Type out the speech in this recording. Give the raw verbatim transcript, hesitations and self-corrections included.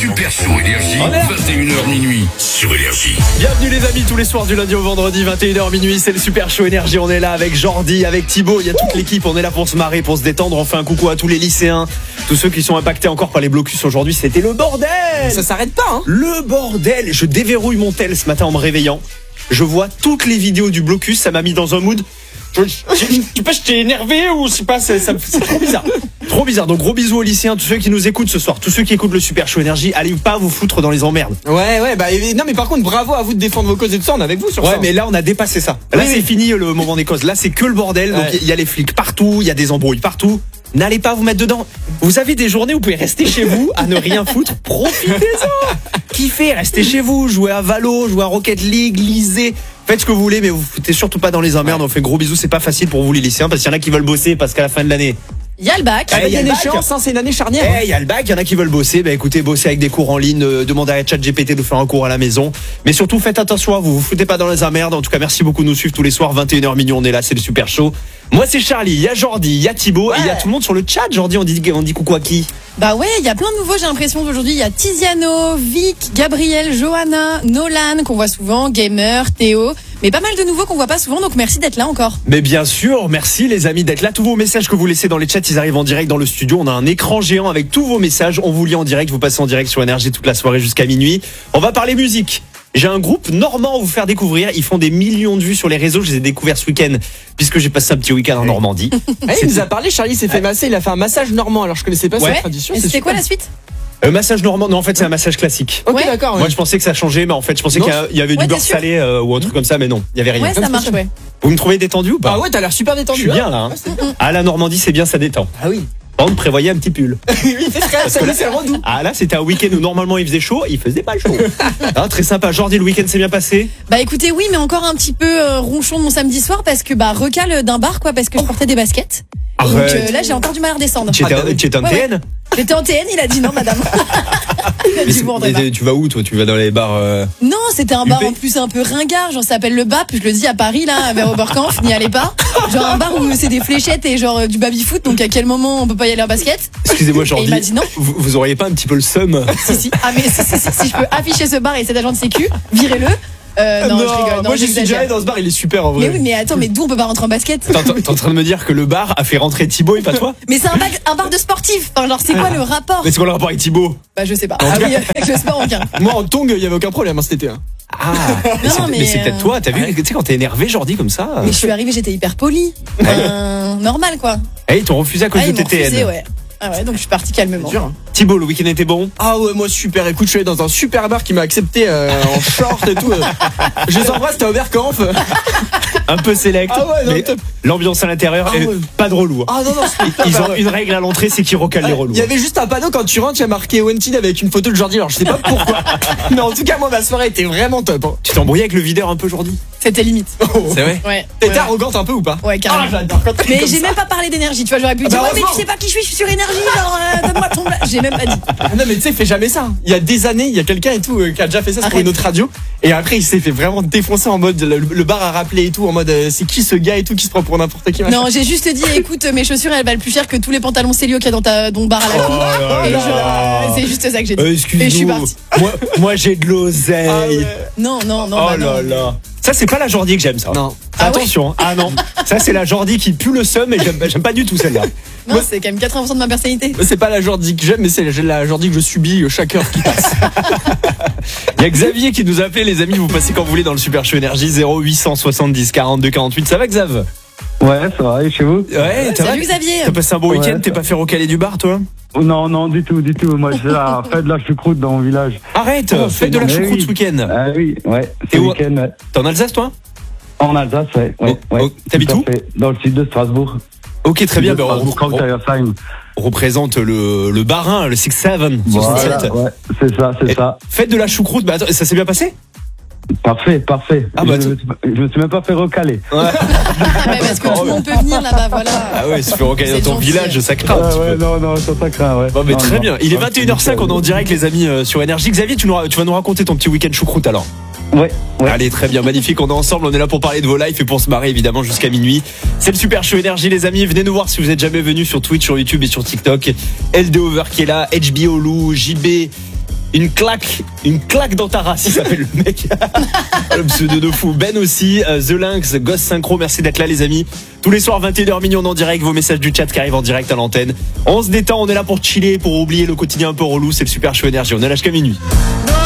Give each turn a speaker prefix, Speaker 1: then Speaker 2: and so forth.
Speaker 1: Super Show Énergie, vingt et une heures minuit sur Énergie.
Speaker 2: Bienvenue les amis, tous les soirs du lundi au vendredi, vingt et une heures minuit, c'est le Super Show Énergie. On est là avec Jordi, avec Thibaut, il y a toute l'équipe, on est là pour se marrer, pour se détendre. On fait un coucou à tous les lycéens, tous ceux qui sont impactés encore par les blocus aujourd'hui. C'était le bordel.
Speaker 3: Ça s'arrête pas hein.
Speaker 2: Le bordel. Je déverrouille mon tel ce matin en me réveillant. Je vois toutes les vidéos du blocus, ça m'a mis dans un mood. Je sais pas, j'étais énervé ou c'est pas, c'est, c'est trop bizarre. Trop bizarre. Donc gros bisous aux lycéens, tous ceux qui nous écoutent ce soir, tous ceux qui écoutent le Super Show Énergie, allez pas vous foutre dans les emmerdes.
Speaker 3: Ouais, ouais, bah non, mais par contre, bravo à vous de défendre vos causes et tout ça, on est avec vous sur
Speaker 2: ouais,
Speaker 3: ça.
Speaker 2: Ouais, mais là on a dépassé ça. Là oui, c'est oui. fini le moment des causes. Là c'est que le bordel. Donc il ouais. y a les flics partout, il y a des embrouilles partout. N'allez pas vous mettre dedans. Vous avez des journées où vous pouvez rester chez vous à ne rien foutre. Profitez-en. Kiffez, restez chez vous, jouez à Valo, jouez à Rocket League, lisez. Faites ce que vous voulez, mais vous foutez surtout pas dans les emmerdes. Ouais. On fait gros bisous. C'est pas facile pour vous les lycéens parce qu'il y en a qui veulent bosser parce qu'à la fin de l'année,
Speaker 4: il y a le bac.
Speaker 3: Il y a une échéance, hein, c'est une année charnière.
Speaker 2: Il hey, y a le bac, il y en a qui veulent bosser. Bah écoutez, bossez avec des cours en ligne, euh, demandez à ChatGPT de faire un cours à la maison. Mais surtout, faites attention à vous, vous foutez pas dans les emmerdes. En tout cas, merci beaucoup de nous suivre tous les soirs, vingt et une heures minuit, on est là, c'est le Super Show. Moi, c'est Charlie, il y a Jordi, il y a Thibaut, ouais. et il y a tout le monde sur le chat. Jordi, on dit, on dit coucou à qui?
Speaker 4: Bah ouais, il y a plein de nouveaux, j'ai l'impression d'aujourd'hui. Il y a Tiziano, Vic, Gabriel, Johanna, Nolan, qu'on voit souvent, Gamer, Théo. Mais pas mal de nouveaux qu'on voit pas souvent, donc merci d'être là encore.
Speaker 2: Mais bien sûr, merci les amis d'être là. Tous vos messages que vous laissez dans les chats, ils arrivent en direct dans le studio. On a un écran géant avec tous vos messages. On vous lit en direct, vous passez en direct sur Énergie toute la soirée jusqu'à minuit. On va parler musique. J'ai un groupe normand à vous faire découvrir. Ils font des millions de vues sur les réseaux. Je les ai découverts ce week-end puisque j'ai passé un petit week-end en Normandie.
Speaker 3: Ouais, il nous a parlé, Charlie s'est fait masser. Il a fait un massage normand. Alors je connaissais pas ouais. cette tradition.
Speaker 4: Et c'était quoi la suite?
Speaker 2: Euh, massage normand, non en fait c'est un massage classique.
Speaker 3: Ok ouais. d'accord. Ouais.
Speaker 2: Moi je pensais que ça changeait, mais en fait je pensais non. qu'il y avait
Speaker 4: ouais,
Speaker 2: du beurre salé euh, ou un truc comme ça, mais non, il y avait rien.
Speaker 4: Ouais, ça marche, ouais.
Speaker 2: Vous me trouvez détendu ou pas?
Speaker 3: Ah ouais, t'as l'air super détendu.
Speaker 2: Je suis bien là. Hein. Ouais, ah la Normandie c'est bien, ça détend.
Speaker 3: Ah oui.
Speaker 2: Par contre, prévoyez un petit pull.
Speaker 3: Oui, c'est vrai, ça, là, c'est vraiment doux.
Speaker 2: Ah là, c'était un week-end où normalement il faisait chaud, il faisait pas chaud. Hein, très sympa. Jordi, le week-end s'est bien passé?
Speaker 4: Bah écoutez, oui, mais encore un petit peu euh, ronchon de mon samedi soir parce que bah recal d'un bar quoi, parce que je portais des baskets.
Speaker 2: Arrête.
Speaker 4: Donc euh, là, j'ai encore du mal à redescendre.
Speaker 2: Tu étais, ah, bah, tu étais en ouais, T N ouais.
Speaker 4: J'étais en T N, il a dit non, madame. Il a dit bon,
Speaker 2: mais tu vas où toi? Tu vas dans les bars euh...
Speaker 4: Non, c'était un bar en plus un peu ringard, genre ça s'appelle le B A P, je le dis à Paris là, vers Oberkampf, n'y allez pas. Genre un bar où c'est des fléchettes et genre du baby-foot, donc à quel moment on peut pas y aller en basket?
Speaker 2: Excusez-moi Jordi.
Speaker 4: Et il m'a dit non.
Speaker 2: Vous, vous auriez pas un petit peu le seum?
Speaker 4: Si si. Ah mais si, si, si, si je peux afficher ce bar et cet agent de sécu, virez-le. Euh, non, non, je rigole. Non,
Speaker 2: moi je suis déjà allé dans ce bar, il est super en vrai.
Speaker 4: Mais oui, mais attends, mais d'où on peut pas rentrer en basket?
Speaker 2: T'es en train de me dire que le bar a fait rentrer Thibaut et pas toi?
Speaker 4: Mais c'est un, un bar de sportifs. Enfin, genre, c'est quoi le rapport?
Speaker 2: Mais c'est quoi le rapport avec Thibaut?
Speaker 4: Bah, je sais pas. Ah oui, avec le sport, aucun.
Speaker 3: Moi, en tongue, il y avait aucun problème hein, cet été. Hein.
Speaker 2: Ah, mais, non, mais, mais c'est peut-être toi, t'as vu, tu sais, quand t'es énervé, Jordi, comme ça.
Speaker 4: Mais je suis arrivé, j'étais hyper poli. Euh, normal, quoi.
Speaker 2: Eh, ils t'ont refusé à cause
Speaker 4: ah,
Speaker 2: de tes T N.
Speaker 4: Refusé, ouais. Ah ouais, donc je suis parti calmement.
Speaker 3: Dur, hein.
Speaker 2: Thibaut, le week-end était bon?
Speaker 3: Ah ouais, moi super. Écoute, je suis allé dans un super bar qui m'a accepté euh, en short et tout. Euh. Je les embrasse, t'es à Oberkampf.
Speaker 2: Un peu select.
Speaker 3: Ah ouais, non,
Speaker 2: mais l'ambiance à l'intérieur, ah ouais. Pas de relou.
Speaker 3: Ah non, non,
Speaker 2: ils ont une règle à l'entrée, c'est qu'ils recalent les relous.
Speaker 3: Il y avait juste un panneau quand tu rentres, il y a marqué Wanted avec une photo de Jordi. Alors je sais pas pourquoi. Mais en tout cas, moi ma soirée était vraiment top. Hein.
Speaker 2: Tu t'es embrouillé avec le videur un peu Jordi?
Speaker 4: C'était limite.
Speaker 2: Oh. C'est vrai?
Speaker 4: Ouais.
Speaker 3: T'étais
Speaker 4: ouais.
Speaker 3: arrogante un peu ou pas?
Speaker 4: Ouais, carrément.
Speaker 3: Ah, j'adore.
Speaker 4: Mais j'ai même pas parlé d'énergie, tu vois, j'aurais pu
Speaker 3: ah
Speaker 4: dire
Speaker 3: bah,
Speaker 4: ouais, mais tu sais pas qui je suis, je suis sur énergie, genre euh, donne-moi ton. J'ai même pas dit.
Speaker 3: Non mais tu sais, fais jamais ça. Il y a des années, il y a quelqu'un et tout euh, qui a déjà fait ça pour une autre radio. Et après, il s'est fait vraiment défoncer en mode le, le bar a rappelé et tout, en mode euh, c'est qui ce gars et tout qui se prend pour n'importe qui.
Speaker 4: Machin. Non, j'ai juste dit écoute, mes chaussures elles valent plus cher que tous les pantalons Célio qu'il y a dans ta dans le bar à la cour. Oh et je, c'est juste ça que j'ai dit.
Speaker 2: Euh, excuse-nous.
Speaker 4: Et je suis partie.
Speaker 2: Moi, moi j'ai de l'oseille. Ah ouais.
Speaker 4: Non, non, non.
Speaker 2: Oh
Speaker 4: bah,
Speaker 2: là
Speaker 4: non.
Speaker 2: là. Ça c'est pas la Jordi que j'aime ça.
Speaker 3: Non.
Speaker 4: Ah
Speaker 2: attention.
Speaker 4: Ouais
Speaker 2: ah non. Ça c'est la Jordi qui pue le seum et j'aime, j'aime pas du tout celle-là.
Speaker 4: Non, moi, c'est quand même quatre-vingts pour cent de ma personnalité.
Speaker 3: C'est pas la Jordi que j'aime, mais c'est la Jordi que je subis chaque heure qui passe.
Speaker 2: Il y a Xavier qui nous a appelé, les amis, vous passez quand vous voulez dans le Super Show Énergie zéro huit cent soixante-dix quarante-deux quarante-huit. Ça va Xav?
Speaker 5: Ouais, ça va, et chez vous?
Speaker 2: Ouais, t'as
Speaker 4: salut Xavier.
Speaker 2: T'as passé un bon week-end, ouais, t'es pas fait recaler du bar toi?
Speaker 5: Non, non, du tout, du tout. Moi, je la fête de la choucroute dans mon village.
Speaker 2: Arrête, oh, fête de la choucroute oui. Ce week-end.
Speaker 5: Ah oui, ouais, ce week-end, ouais.
Speaker 2: T'es en Alsace toi?
Speaker 5: En Alsace, ouais. ouais,
Speaker 2: oh,
Speaker 5: ouais
Speaker 2: oh, t'habites où?
Speaker 5: Dans le sud de Strasbourg.
Speaker 2: Ok, très bien.
Speaker 5: Ben, on, on,
Speaker 2: on représente le, le Barin, le six sept.
Speaker 5: Voilà, ouais, c'est ça, c'est Et ça.
Speaker 2: Fête de la choucroute, bah, attends, ça s'est bien passé?
Speaker 5: Parfait, parfait.
Speaker 2: Ah bah
Speaker 5: je, je me suis même pas fait recaler.
Speaker 2: Ouais.
Speaker 4: Mais parce que tout le monde peut venir là-bas, voilà.
Speaker 2: Ah ouais, si tu fais recaler dans ton village, ça craint.
Speaker 5: Ah ouais, non, non, ça, ça craint, ouais.
Speaker 2: Bon, mais
Speaker 5: non,
Speaker 2: très
Speaker 5: non.
Speaker 2: bien. Il est vingt et une heures cinq, on est en direct, les amis, euh, sur Énergie. Xavier, tu, nous, tu vas nous raconter ton petit week-end choucroute alors?
Speaker 5: Ouais, ouais.
Speaker 2: Allez, très bien, magnifique. On est ensemble, on est là pour parler de vos lives et pour se marrer évidemment jusqu'à minuit. C'est le Super Show Énergie, les amis. Venez nous voir si vous êtes jamais venus sur Twitch, sur YouTube et sur TikTok. L D Over qui est là, H B O Lou, J B, Une claque, une claque dans ta race, il s'appelle le mec. Le pseudo de fou. Ben aussi, euh, The Lynx, Ghost Synchro, merci d'être là les amis. Tous les soirs vingt et une heures millions en direct, vos messages du chat qui arrivent en direct à l'antenne. On se détend, on est là pour chiller, pour oublier le quotidien un peu relou, c'est le Super Show Énergie, on est là jusqu'à minuit.